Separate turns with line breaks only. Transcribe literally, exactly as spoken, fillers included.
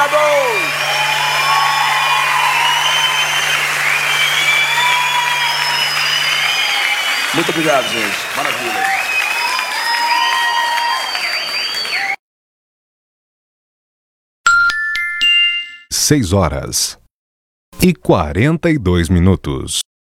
obrigado! Muito obrigado, gente. Maravilha.
Seis horas e quarenta e dois minutos.